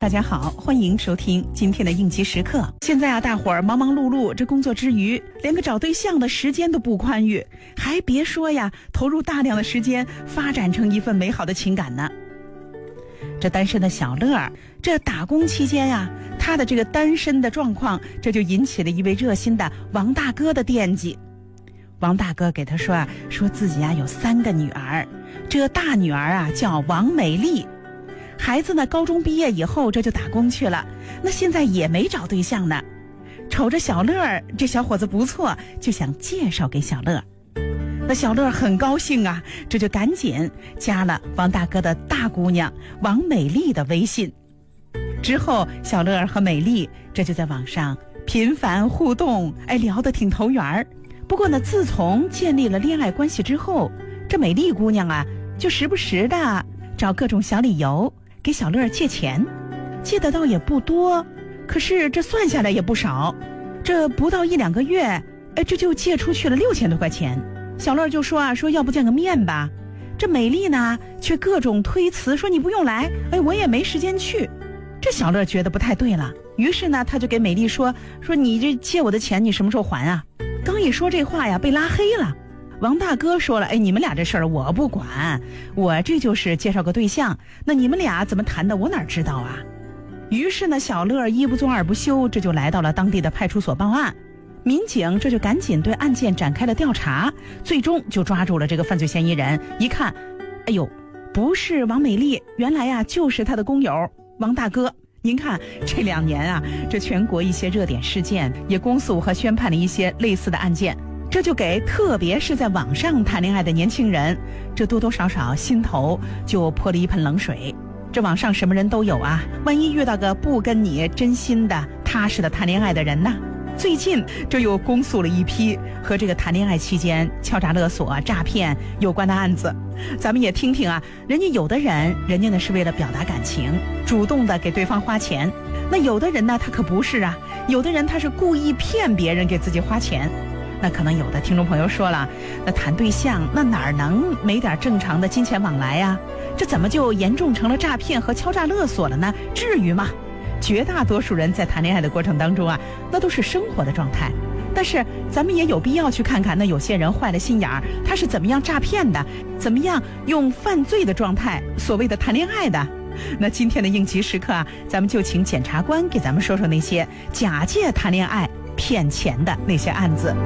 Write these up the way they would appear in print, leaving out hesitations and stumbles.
大家好，欢迎收听今天的应急时刻。现在啊，大伙儿忙忙碌碌，这工作之余，连个找对象的时间都不宽裕，还别说呀，投入大量的时间发展成一份美好的情感呢。这单身的小乐，这打工期间呀，他的这个单身的状况，这就引起了一位热心的王大哥的惦记。王大哥给他说啊，说自己啊有3个女儿，这大女儿啊叫王美丽。孩子呢，高中毕业以后这就打工去了，那现在也没找对象呢。瞅着小乐这小伙子不错，就想介绍给小乐。那小乐很高兴啊，这就赶紧加了王大哥的大姑娘王美丽的微信。之后小乐和美丽这就在网上频繁互动，聊得挺投缘儿。不过呢，自从建立了恋爱关系之后，这美丽姑娘啊就时不时的找各种小理由给小乐借钱，借的倒也不多，可是这算下来也不少。这不到1-2个月，这就借出去了6000多块钱。小乐就说啊，说要不见个面吧。这美丽呢，却各种推辞，说你不用来，我也没时间去。这小乐觉得不太对了，于是呢，他就给美丽说你这借我的钱，你什么时候还啊？刚一说这话呀，被拉黑了。王大哥说了，你们俩这事儿我不管，我这就是介绍个对象，那你们俩怎么谈的我哪知道啊？于是呢，小乐一不做二不休，这就来到了当地的派出所报案。民警这就赶紧对案件展开了调查，最终就抓住了这个犯罪嫌疑人。一看，不是王美丽，原来呀就是他的工友王大哥。您看这2年啊，这全国一些热点事件也公诉和宣判了一些类似的案件，这就给特别是在网上谈恋爱的年轻人，这多多少少心头就泼了一盆冷水。这网上什么人都有啊，万一遇到个不跟你真心的踏实的谈恋爱的人呢？最近这又公诉了一批和这个谈恋爱期间敲诈勒索诈骗有关的案子。咱们也听听啊，人家有的人呢是为了表达感情，主动的给对方花钱，那有的人呢他可不是啊，有的人他是故意骗别人给自己花钱。那可能有的听众朋友说了，那谈对象那哪能没点正常的金钱往来啊？这怎么就严重成了诈骗和敲诈勒索了呢？至于吗？绝大多数人在谈恋爱的过程当中啊，那都是生活的状态。但是咱们也有必要去看看，那有些人坏了心眼儿，他是怎么样诈骗的，怎么样用犯罪的状态所谓的谈恋爱的。那今天的应急时刻啊，咱们就请检察官给咱们说说那些假借谈恋爱骗钱的那些案子。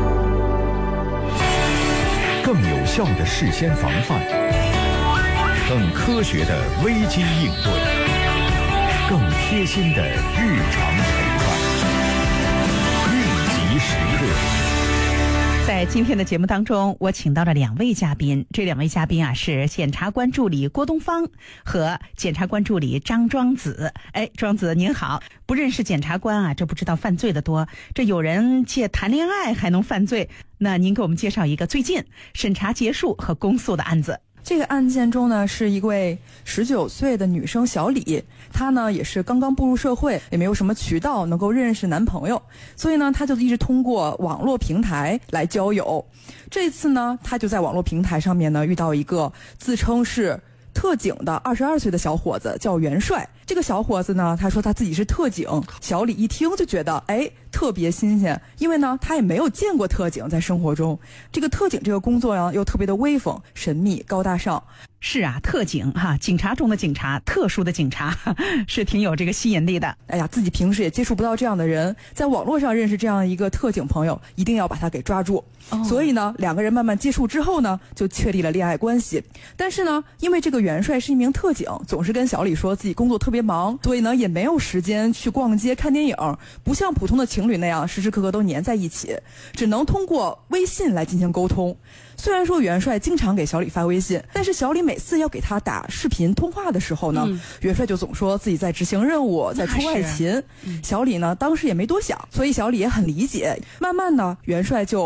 更有效的事先防范，更科学的危机应对，更贴心的日常陪伴。应急时刻。 在今天的节目当中，我请到了2位嘉宾，这2位嘉宾啊是检察官助理郭东方和检察官助理张庄子。庄子您好。不认识检察官啊，这不知道犯罪的多，这有人借谈恋爱还能犯罪，那您给我们介绍一个最近审查结束和公诉的案子。 这个案件中呢，是一位19岁的女生小李，她呢也是刚刚步入社会，也没有什么渠道能够认识男朋友，所以呢她就一直通过网络平台来交友。这次呢，她就在网络平台上面呢遇到一个自称是特警的22岁的小伙子，叫元帅。这个小伙子呢，他说他自己是特警。小李一听就觉得特别新鲜，因为呢他也没有见过特警，在生活中这个特警这个工作呢又特别的威风、神秘、高大上。 是啊，特警哈，警察中的警察，特殊的警察，是挺有这个吸引力的。 自己平时也接触不到这样的人，在网络上认识这样一个特警朋友，一定要把他给抓住。所以呢，2个人慢慢接触之后呢，就确立了恋爱关系。但是呢，因为这个元帅是一名特警，总是跟小李说自己工作特别忙，所以呢也没有时间去逛街看电影，不像普通的情侣那样时时刻刻都黏在一起，只能通过微信来进行沟通。虽然说元帅经常给小李发微信，但是小李每次要给他打视频通话的时候呢，元帅就总说自己在执行任务，在出外勤。小李呢当时也没多想，所以小李也很理解。慢慢的，元帅就